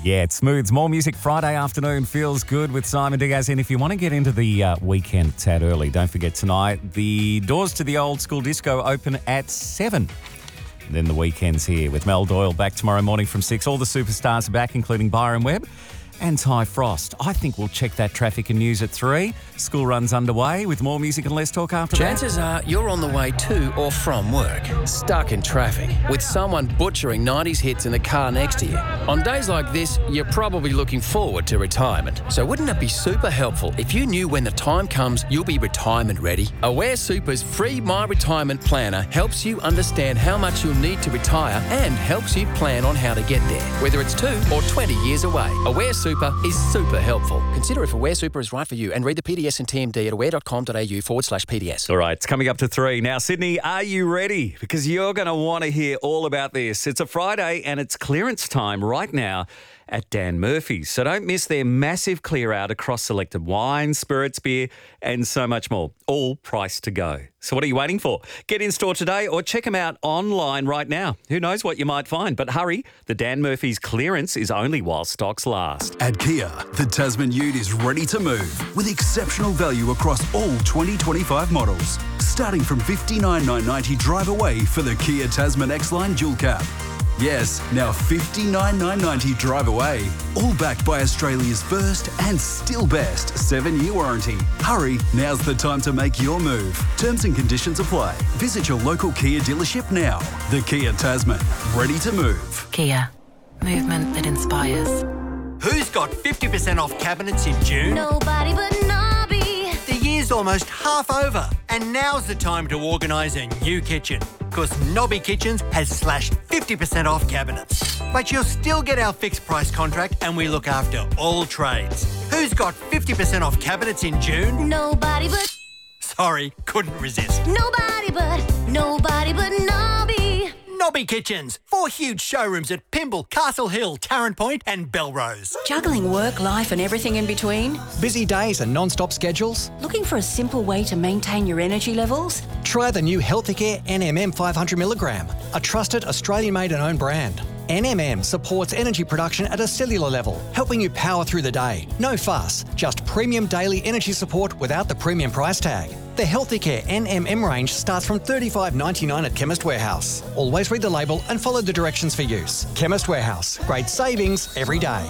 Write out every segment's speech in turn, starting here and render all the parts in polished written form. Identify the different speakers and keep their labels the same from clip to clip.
Speaker 1: Yeah, it smooths. More music Friday afternoon feels good with Simon Diaz. And if you want to get into the weekend a tad early, don't forget tonight, the doors to the old school disco open at 7. And then the weekend's here with Mel Doyle back tomorrow morning from 6. All the superstars are back, including Byron Webb and Ty Frost. I think we'll check that traffic and news at 3. School runs underway with more music and less talk after
Speaker 2: Chances are you're on the way to or from work, stuck in traffic, with someone butchering 90s hits in the car next to you. On days like this, you're probably looking forward to retirement. So wouldn't it be super helpful if you knew when the time comes you'll be retirement ready? Aware Super's free My Retirement Planner helps you understand how much you'll need to retire and helps you plan on how to get there, whether it's 2 or 20 years away. Aware Super is super helpful. Consider if Aware Super is right for you and read the PDS and TMD at aware.com.au/PDS.
Speaker 1: All right, it's coming up to 3. Now, Sydney, are you ready? Because you're going to want to hear all about this. It's a Friday and it's clearance time right now at Dan Murphy's. So don't miss their massive clear out across selected wines, spirits, beer, and so much more. All priced to go. So what are you waiting for? Get in store today or check them out online right now. Who knows what you might find? But hurry, the Dan Murphy's clearance is only while stocks last.
Speaker 3: At Kia, the Tasman Ute is ready to move with exceptional value across all 2025 models. Starting from $59,990 drive away for the Kia Tasman X-Line Dual Cab. Yes, now $59,990 drive away. All backed by Australia's first and still best 7-year warranty. Hurry, now's the time to make your move. Terms and conditions apply. Visit your local Kia dealership now. The Kia Tasman, ready to move.
Speaker 4: Kia, movement that inspires.
Speaker 5: Who's got 50% off cabinets in June?
Speaker 6: Nobody but Nobby.
Speaker 5: The year's almost half over, and now's the time to organise a new kitchen. Because Nobby Kitchens has slashed 50% off cabinets. But you'll still get our fixed price contract and we look after all trades. Who's got 50% off cabinets in June?
Speaker 6: Nobody but...
Speaker 5: Sorry, couldn't resist.
Speaker 6: Nobody but Nobby.
Speaker 5: Nobby Kitchens. 4 huge showrooms at Pymble, Castle Hill, Tarrant Point and Belrose.
Speaker 4: Juggling work, life and everything in between?
Speaker 7: Busy days and non-stop schedules?
Speaker 4: Looking for a simple way to maintain your energy levels?
Speaker 7: Try the new Healthicare NMM 500mg, a trusted Australian-made and owned brand. NMM supports energy production at a cellular level, helping you power through the day. No fuss, just premium daily energy support without the premium price tag. The Healthicare NMM range starts from $35.99 at Chemist Warehouse. Always read the label and follow the directions for use. Chemist Warehouse, great savings every day.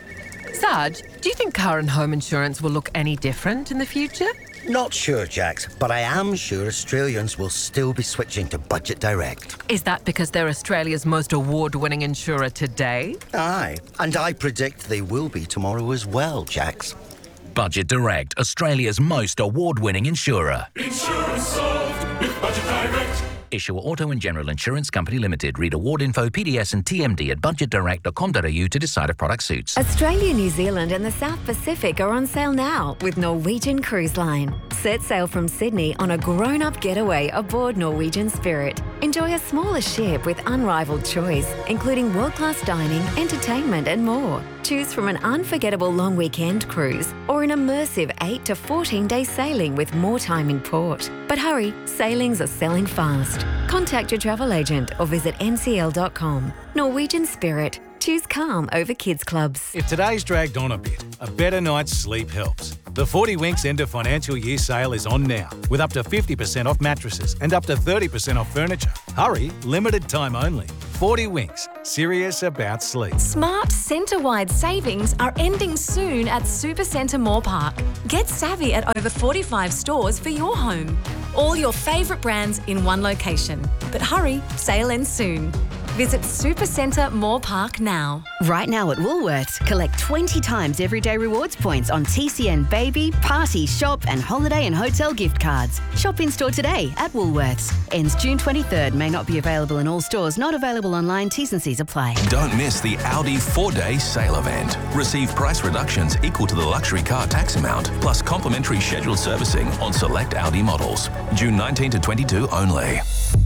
Speaker 8: Sarge, do you think car and home insurance will look any different in the future?
Speaker 9: Not sure, Jax, but I am sure Australians will still be switching to Budget Direct.
Speaker 8: Is that because they're Australia's most award-winning insurer today?
Speaker 9: Aye, and I predict they will be tomorrow as well, Jax.
Speaker 10: Budget Direct, Australia's most award-winning insurer.
Speaker 11: Insurance solved with Budget Direct.
Speaker 10: Issuer Auto and General Insurance Company Limited. Read award info, PDS and TMD at budgetdirect.com.au to decide if product suits.
Speaker 12: Australia, New Zealand and the South Pacific are on sale now with Norwegian Cruise Line. Set sail from Sydney on a grown-up getaway aboard Norwegian Spirit. Enjoy a smaller ship with unrivaled choice, including world-class dining, entertainment and more. Choose from an unforgettable long weekend cruise or an immersive 8 to 14-day sailing with more time in port. But hurry, sailings are selling fast. Contact your travel agent or visit ncl.com. Norwegian Spirit. Choose calm over kids clubs.
Speaker 13: If today's dragged on a bit, a better night's sleep helps. The 40 Winks end of financial year sale is on now, with up to 50% off mattresses and up to 30% off furniture. Hurry, limited time only. 40 Winks, serious about sleep.
Speaker 14: Smart centre-wide savings are ending soon at Supercentre Moore Park. Get savvy at over 45 stores for your home. All your favourite brands in one location. But hurry, sale ends soon. Visit Supercentre Moore Park now.
Speaker 15: Right now at Woolworths, collect 20 times everyday rewards points on TCN baby, party, shop and holiday and hotel gift cards. Shop in-store today at Woolworths. Ends June 23rd. May not be available in all stores. Not available online. T's and C's apply.
Speaker 16: Don't miss the Audi 4-day sale event. Receive price reductions equal to the luxury car tax amount, plus complimentary scheduled servicing on select Audi models. June 19 to 22 only.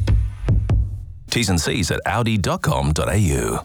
Speaker 16: T's and C's at audi.com.au.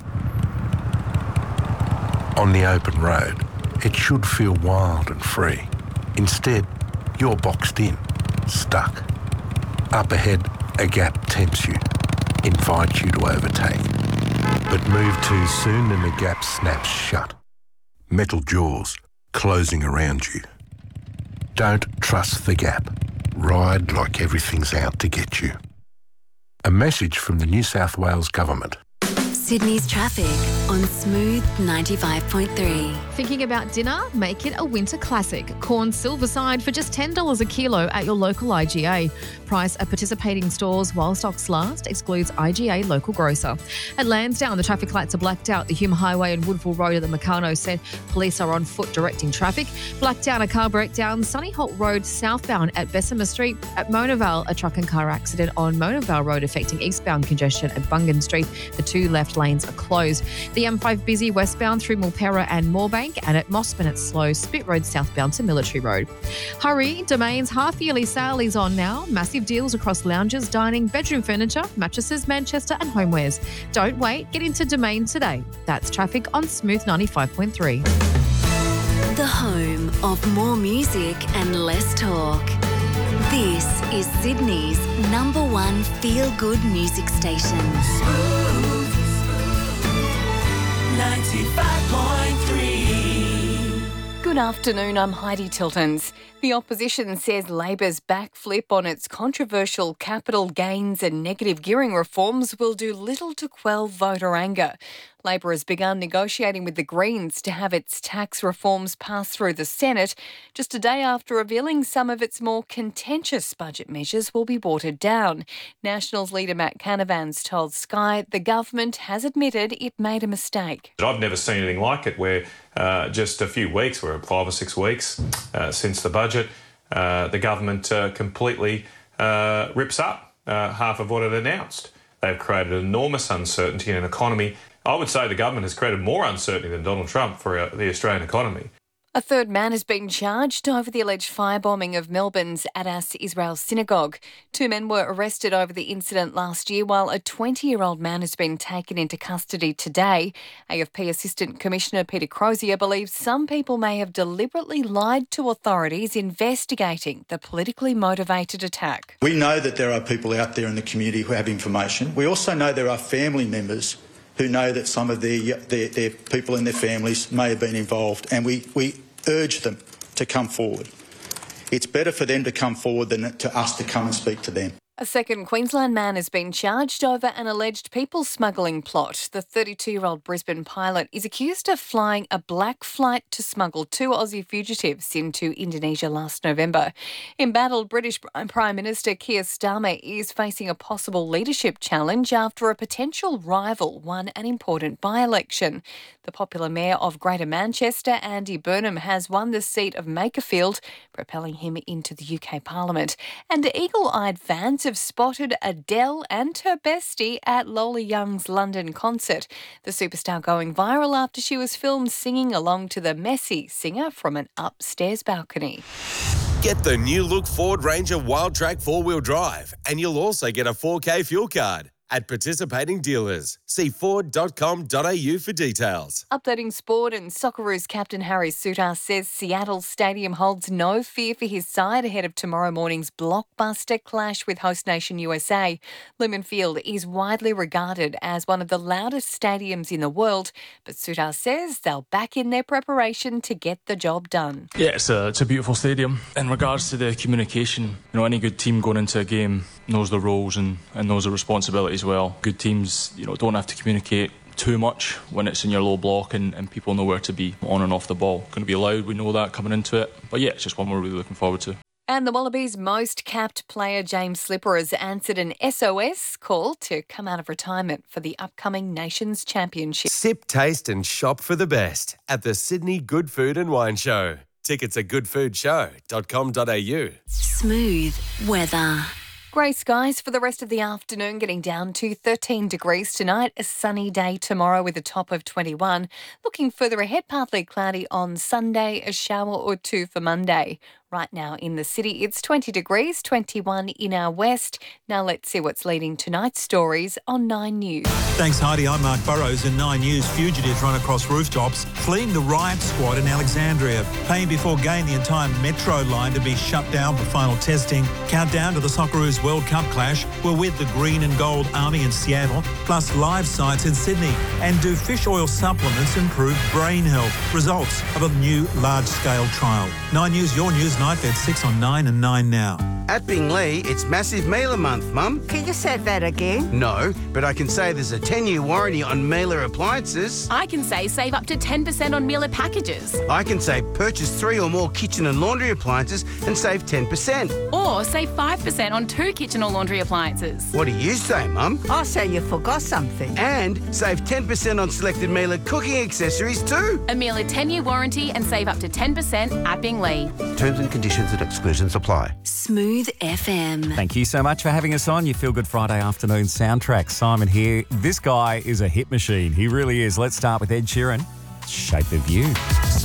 Speaker 17: On the open road, it should feel wild and free. Instead, you're boxed in, stuck. Up ahead, a gap tempts you, invites you to overtake. But move too soon and the gap snaps shut. Metal jaws closing around you. Don't trust the gap. Ride like everything's out to get you. A message from the New South Wales Government.
Speaker 12: Sydney's traffic on Smooth 95.3.
Speaker 18: Thinking about dinner? Make it a winter classic. Corn Silverside for just $10 a kilo at your local IGA. Price at participating stores while stocks last. Excludes IGA local grocer. At Lansdowne, the traffic lights are blacked out. The Hume Highway and Woodville Road at the Meccano said police are on foot directing traffic. Blacked out a car breakdown. Sunny Holt Road southbound at Bessemer Street. At Mona Vale, a truck and car accident on Mona Vale Road affecting eastbound congestion at Bungan Street. The two left lanes are closed. The M5 busy westbound through Mulpera and Moorebank, and at Mossman it's slow. Spit Road southbound to Military Road. Hurry, Domain's half-yearly sale is on now. Massive deals across lounges, dining, bedroom furniture, mattresses, Manchester and homewares. Don't wait, get into Domain today. That's traffic on Smooth 95.3.
Speaker 12: The home of more music and less talk. This is Sydney's #1 feel-good music station.
Speaker 19: 95.3. Good afternoon, I'm Heidi Tiltons. The opposition says Labor's backflip on its controversial capital gains and negative gearing reforms will do little to quell voter anger. Labor has begun negotiating with the Greens to have its tax reforms pass through the Senate, just a day after revealing some of its more contentious budget measures will be watered down. Nationals leader Matt Canavan's told Sky the government has admitted it made a mistake.
Speaker 20: I've never seen anything like it where just a few weeks, we're 5 or 6 weeks since the budget, the government completely rips up half of what it announced. They've created enormous uncertainty in an economy. I would say the government has created more uncertainty than Donald Trump for the Australian economy.
Speaker 19: A third man has been charged over the alleged firebombing of Melbourne's Adas Israel Synagogue. 2 men were arrested over the incident last year, while a 20-year-old man has been taken into custody today. AFP Assistant Commissioner Peter Crozier believes some people may have deliberately lied to authorities investigating the politically motivated attack.
Speaker 21: We know that there are people out there in the community who have information. We also know there are family members who know that some of their people in their families may have been involved, and we urge them to come forward. It's better for them to come forward than to us to come and speak to them.
Speaker 19: A second Queensland man has been charged over an alleged people smuggling plot. The 32-year-old Brisbane pilot is accused of flying a black flight to smuggle 2 Aussie fugitives into Indonesia last November. Embattled British Prime Minister Keir Starmer is facing a possible leadership challenge after a potential rival won an important by-election. The popular mayor of Greater Manchester, Andy Burnham, has won the seat of Makerfield, propelling him into the UK Parliament. And eagle-eyed fans have spotted Adele and her bestie at Lola Young's London concert. The superstar going viral after she was filmed singing along to the Messy singer from an upstairs balcony.
Speaker 22: Get the new look Ford Ranger Wildtrak 4-wheel drive, and you'll also get a 4K fuel card. At participating dealers, see ford.com.au for details.
Speaker 19: Updating sport, and Socceroos captain Harry Souttar says Seattle Stadium holds no fear for his side ahead of tomorrow morning's blockbuster clash with host nation USA. Lumen Field is widely regarded as one of the loudest stadiums in the world, but Souttar says they'll back in their preparation to get the job done.
Speaker 23: Yeah, it's a beautiful stadium. In regards to the communication, any good team going into a game knows the roles and knows the responsibilities well. Good teams, don't have to communicate too much when it's in your low block and people know where to be on and off the ball. Going to be loud, we know that coming into it. But yeah, it's just one we're really looking forward to.
Speaker 19: And the Wallabies' most capped player, James Slipper, has answered an SOS call to come out of retirement for the upcoming Nations Championship.
Speaker 24: Sip, taste and shop for the best at the Sydney Good Food and Wine Show. Tickets at goodfoodshow.com.au.
Speaker 12: Smooth weather.
Speaker 19: Grey skies for the rest of the afternoon, getting down to 13 degrees tonight. A sunny day tomorrow with a top of 21. Looking further ahead, partly cloudy on Sunday, a shower or 2 for Monday. Right now in the city, it's 20 degrees, 21 in our west. Now let's see what's leading tonight's stories on 9 News.
Speaker 1: Thanks, Heidi. I'm Mark Burrows. In 9 News, fugitives run across rooftops, fleeing the riot squad in Alexandria. Paying before game, the entire metro line to be shut down for final testing. Countdown to the Socceroos World Cup clash. We're with the Green and Gold Army in Seattle, plus live sites in Sydney. And do fish oil supplements improve brain health? Results of a new large-scale trial. 9 News, your news night at 6 on 9 and 9 now.
Speaker 2: At Bingley, it's Massive Mailer Month, Mum.
Speaker 3: Can you say that again?
Speaker 2: No, but I can say there's a 10-year warranty on Mailer appliances.
Speaker 6: I can say save up to 10% on Mailer packages.
Speaker 2: I can say purchase 3 or more kitchen and laundry appliances and save 10%.
Speaker 6: Or save 5% on 2 kitchen or laundry appliances.
Speaker 2: What do you say, Mum?
Speaker 3: I say you forgot something.
Speaker 2: And save 10% on selected Mailer cooking accessories too.
Speaker 6: A Mailer 10-year warranty and save up to 10% at Bingley.
Speaker 2: Terms and conditions and exclusions apply.
Speaker 4: Smooth FM.
Speaker 25: Thank you so much for having us on your Feel Good Friday afternoon soundtrack. Simon here. This guy is a hit machine. He really is. Let's start with Ed Sheeran. Shape of You.